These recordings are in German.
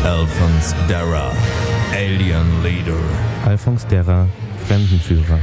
Alphonse Darra, Alien Leader. Alphonse Darra, Fremdenführer.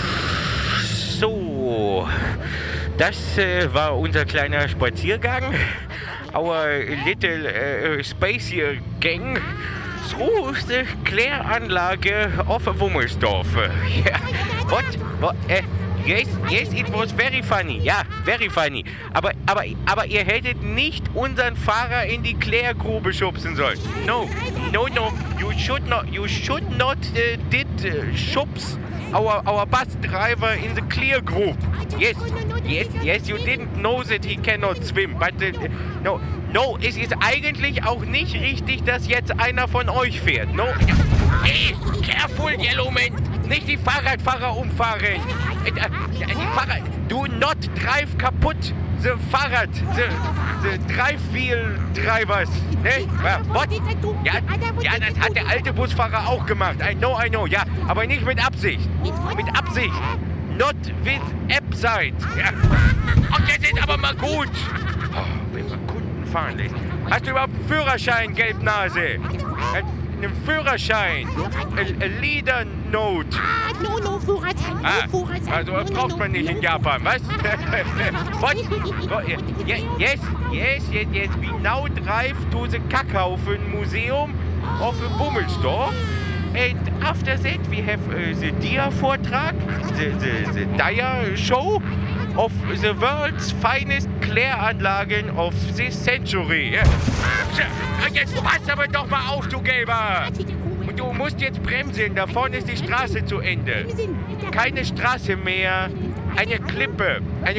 So, das war unser kleiner Spaziergang. Our little space here gang through the Kläranlage of Wummelsdorf. Yeah. What? Yes, it was very funny. Ja, very funny. Aber ihr hättet nicht unseren Fahrer in die Klärgrube schubsen sollen. No. You should not schubs our bus driver in the clear group. Yes, you didn't know that he cannot swim. But no, es ist eigentlich auch nicht richtig, dass jetzt einer von euch fährt. No. Hey, careful, Yellowman. Nicht die Fahrradfahrer umfahren. Die Fahrer, do not drive kaputt. The Fahrrad, the drive wheel drivers. Ne? What? Ja, das hat der alte Busfahrer auch gemacht. I know. Ja, aber nicht mit Absicht. Mit Absicht. Not with Absight. Ja. Ach, das ist aber mal gut. Oh, wenn man Kunden fahren lässt. Hast du überhaupt einen Führerschein, Gelbnase? Einen Führerschein. A Leader Note. No, Führerschein. Also das braucht man nicht in Japan, was? What? Yes. We now drive to the Kackhaufen Museum of Wummelsdorf. And after that we have the Dia-Vortrag, the Dia Show of the world's finest Kläranlagen of this century. Jetzt pass aber doch mal auf, du Gelber! Und du musst jetzt bremsen, da vorne ist die Straße zu Ende. Keine Straße mehr, eine Klippe, eine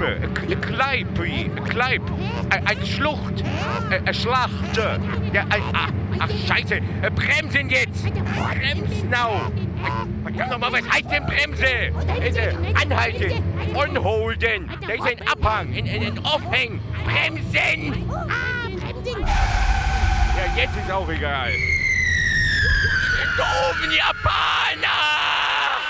Schlucht, eine Schlacht. Ja, ach Scheiße, bremsen jetzt! Brems now! Verdammt nochmal, was heißt denn Bremse? Anhalten, onholden, da ist ein Abhang, ein Aufhängen, bremsen! Ja, jetzt ist auch egal. Doofen Japaner!